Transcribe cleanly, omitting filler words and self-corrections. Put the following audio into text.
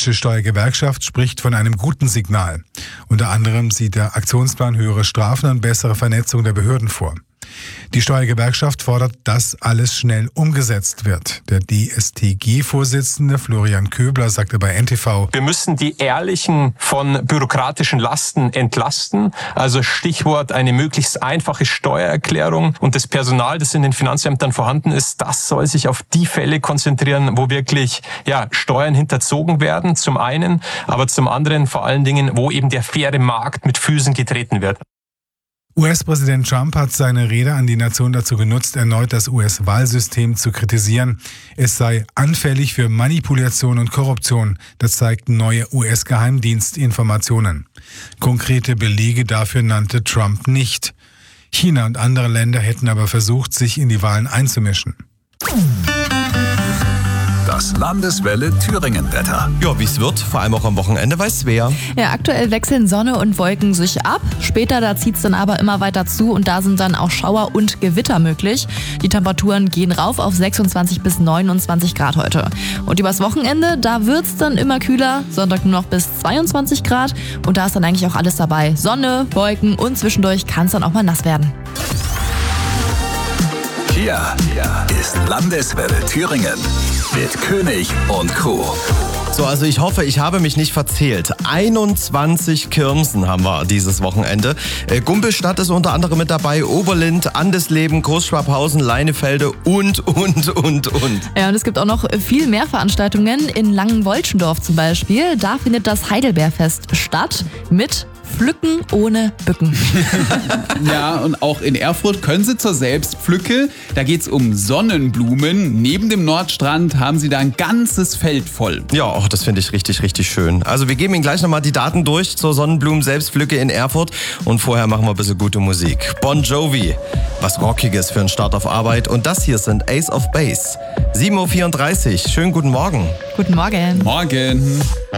Deutsche Steuergewerkschaft spricht von einem guten Signal. Unter anderem sieht der Aktionsplan höhere Strafen und bessere Vernetzung der Behörden vor. Die Steuergewerkschaft fordert, dass alles schnell umgesetzt wird. Der DSTG-Vorsitzende Florian Köbler sagte bei NTV: Wir müssen die Ehrlichen von bürokratischen Lasten entlasten. Also Stichwort eine möglichst einfache Steuererklärung. Und das Personal, das in den Finanzämtern vorhanden ist, das soll sich auf die Fälle konzentrieren, wo wirklich Steuern hinterzogen werden, zum einen, aber zum anderen vor allen Dingen, wo eben der faire Markt mit Füßen getreten wird. US-Präsident Trump hat seine Rede an die Nation dazu genutzt, erneut das US-Wahlsystem zu kritisieren. Es sei anfällig für Manipulation und Korruption. Das zeigten neue US-Geheimdienstinformationen. Konkrete Belege dafür nannte Trump nicht. China und andere Länder hätten aber versucht, sich in die Wahlen einzumischen. Das Landeswelle Thüringen-Wetter. Ja, wie es wird, vor allem auch am Wochenende, weiß wer. Ja, aktuell wechseln Sonne und Wolken sich ab. Später, da zieht es dann aber immer weiter zu und da sind dann auch Schauer und Gewitter möglich. Die Temperaturen gehen rauf auf 26 bis 29 Grad heute. Und übers Wochenende, da wird es dann immer kühler. Sonntag nur noch bis 22 Grad und da ist dann eigentlich auch alles dabei. Sonne, Wolken und zwischendurch kann es dann auch mal nass werden. Hier ist Landeswelle Thüringen mit König und Co. So, also ich hoffe, ich habe mich nicht verzählt. 21 Kirmsen haben wir dieses Wochenende. Gumpelstadt ist unter anderem mit dabei, Oberlind, Andesleben, Großschwabhausen, Leinefelde und. Ja, und es gibt auch noch viel mehr Veranstaltungen. In Langenwolschendorf zum Beispiel. Da findet das Heidelbeerfest statt mit Pflücken ohne Bücken. Ja, und auch in Erfurt können Sie zur Selbstpflücke. Da geht's um Sonnenblumen. Neben dem Nordstrand haben Sie da ein ganzes Feld voll. Ja, auch das finde ich richtig, richtig schön. Also wir geben Ihnen gleich nochmal die Daten durch zur Sonnenblumen-Selbstpflücke in Erfurt. Und vorher machen wir ein bisschen gute Musik. Bon Jovi, was Rockiges für einen Start auf Arbeit. Und das hier sind Ace of Base. 7.34 Uhr. Schönen guten Morgen. Guten Morgen. Morgen.